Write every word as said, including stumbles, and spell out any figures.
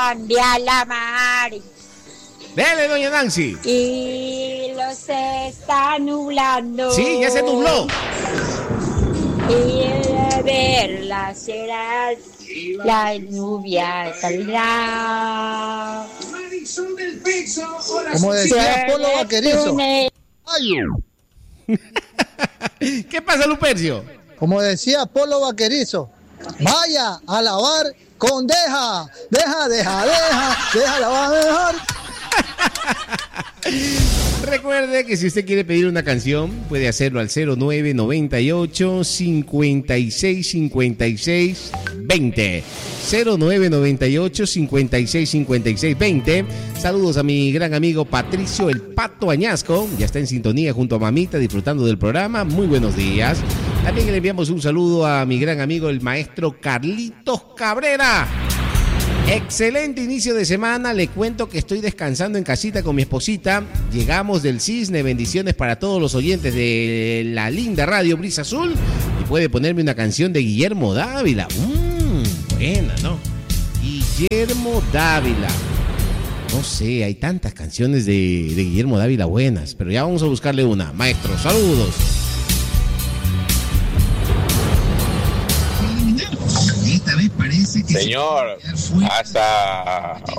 cambia la mar. Dele, doña Nancy. Y los está nublando. Sí, ya se nubló. Y de verla será la lluvia saldrá. Como decía Polo Vaquerizo. ¿Qué pasa, Lupercio? Como decía Polo Vaquerizo. Vaya a lavar con deja. Deja, deja, deja. Deja lavar mejor. Recuerde que si usted quiere pedir una canción, puede hacerlo al cero nueve noventa y ocho, cincuenta y seis, cincuenta y seis, veinte. cero nueve noventa y ocho, cincuenta y seis, cincuenta y seis, veinte. Saludos a mi gran amigo Patricio el Pato Añasco. Ya está en sintonía junto a Mamita disfrutando del programa. Muy buenos días. También le enviamos un saludo a mi gran amigo el maestro Carlitos Cabrera. Excelente inicio de semana, le cuento que estoy descansando en casita con mi esposita. Llegamos del Cisne, bendiciones para todos los oyentes de la linda radio Brisa Azul. Y puede ponerme una canción de Guillermo Dávila. Mmm, buena, ¿no? Guillermo Dávila. No sé, hay tantas canciones de, de Guillermo Dávila buenas, pero ya vamos a buscarle una. Maestro, saludos. Señor, hasta